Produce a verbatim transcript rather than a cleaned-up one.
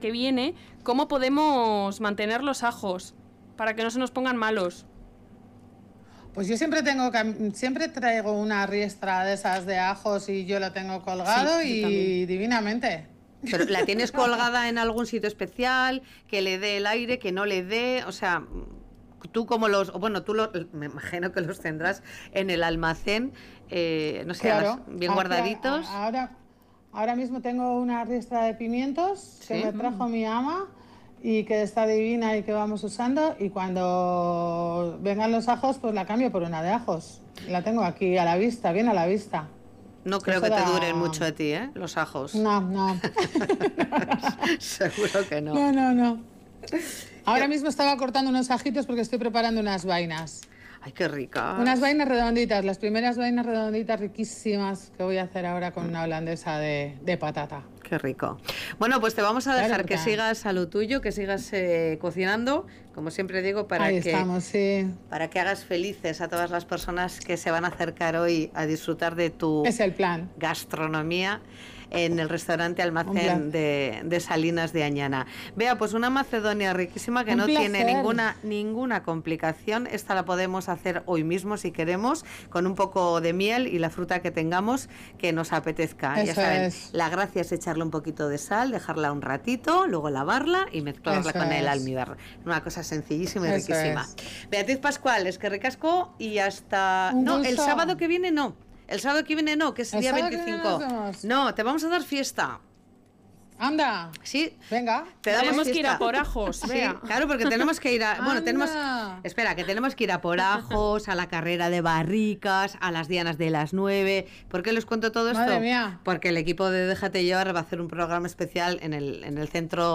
que viene, cómo podemos mantener los ajos para que no se nos pongan malos. Pues yo siempre tengo siempre traigo una riestra de esas de ajos y yo lo tengo colgado sí, y divinamente. Pero ¿la tienes colgada en algún sitio especial, que le dé el aire, que no le dé? O sea, tú como los... Bueno, tú lo, me imagino que los tendrás en el almacén, eh, no sé, claro, bien ahora, guardaditos. Ahora, ahora mismo tengo una riestra de pimientos ¿sí? que me trajo mm. mi ama y que está divina y que vamos usando, y cuando vengan los ajos pues la cambio por una de ajos. La tengo aquí a la vista, bien a la vista. No creo Eso que da... te duren mucho a ti, ¿eh? Los ajos. No, no. Seguro que no. No, no, no. Ahora mismo estaba cortando unos ajitos porque estoy preparando unas vainas. ¡Ay, qué rica! Unas vainas redonditas, las primeras vainas redonditas riquísimas que voy a hacer ahora con una holandesa de, de patata. Qué rico. Bueno, pues te vamos a dejar claro, que sigas a lo tuyo, que sigas eh, cocinando, como siempre digo, para Ahí que estamos, sí. para que hagas felices a todas las personas que se van a acercar hoy a disfrutar de tu es el plan. gastronomía en el restaurante Almacén de, de Salinas de Añana. Vea, pues una macedonia riquísima que Un no placer. tiene ninguna ninguna complicación. Esta la podemos hacer hoy mismo si queremos, con un poco de miel y la fruta que tengamos que nos apetezca. Eso ya saben, es. la gracia es echarle un poquito de sal, dejarla un ratito, luego lavarla y mezclarla Eso con es. el almíbar. Una cosa sencillísima y Eso riquísima. Es. Beatriz Pascual, es que ricasco y hasta... Un no, gusto. el sábado que viene no. El sábado que viene no, que es el día veinticinco. No, te vamos a dar fiesta. Anda. Sí. Venga. Te tenemos que ir a por ajos. Sí, claro, porque tenemos que ir a... Bueno, Anda. tenemos... Espera, que tenemos que ir a por ajos, a la carrera de barricas, a las dianas de las nueve. ¿Por qué les cuento todo esto? Madre mía. Porque el equipo de Déjate Llevar va a hacer un programa especial en el, en el centro